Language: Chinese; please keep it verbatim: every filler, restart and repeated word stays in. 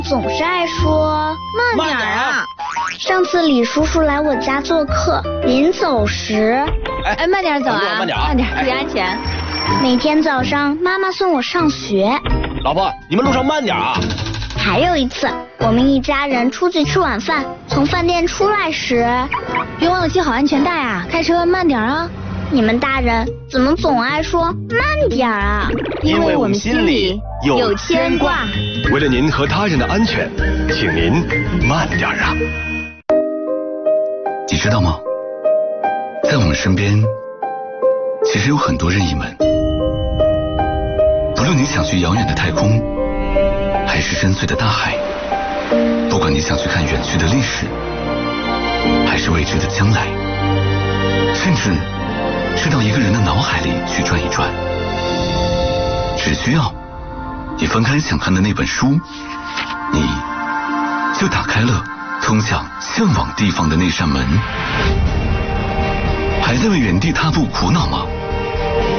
总是爱说慢点啊。 上次李叔叔来我家做客，临走时， 哎，慢点走啊， 慢点啊， 慢点，注意安全。 每天早上妈妈送我上学。 老婆，你们路上慢点啊。 还有一次，我们一家人出去吃晚饭，从饭店出来时， 别忘了系好安全带啊，开车慢点啊。 你们大人怎么总爱说慢点啊？ 因为我们心里有牵挂。 为了您和他人的安全，请您慢点啊。 你知道吗？在我们身边，其实有很多任意门。不论你想去遥远的太空，还是深邃的大海，不管你想去看远去的历史，还是未知的将来，甚至是到一个人的脑海里去转一转，只需要你翻开想看的那本书，你就打开了通向向往地方的那扇门。还在为原地踏步苦恼吗？